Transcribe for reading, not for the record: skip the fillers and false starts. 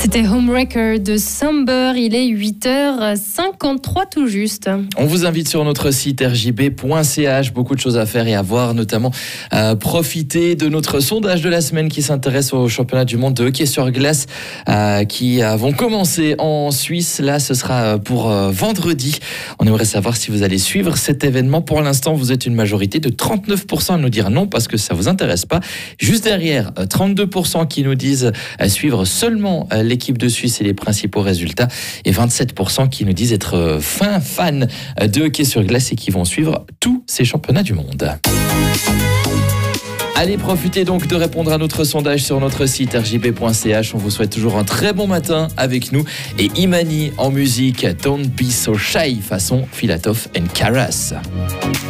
C'était Homewrecker de Somber, il est 8h53 tout juste. On vous invite sur notre site rjb.ch, beaucoup de choses à faire et à voir, notamment profiter de notre sondage de la semaine qui s'intéresse au championnat du monde de hockey sur glace qui vont commencer en Suisse. Là, ce sera pour vendredi. On aimerait savoir si vous allez suivre cet événement. Pour l'instant, vous êtes une majorité de 39% à nous dire non parce que ça vous intéresse pas. Juste derrière, 32% qui nous disent suivre seulement l'équipe de Suisse et les principaux résultats, et 27% qui nous disent être fans de hockey sur glace et qui vont suivre tous ces championnats du monde. Allez, profitez donc de répondre à notre sondage sur notre site rjb.ch. On vous souhaite toujours un très bon matin avec nous. Et Imani en musique, Don't Be So Shy, façon Filatov and Karas.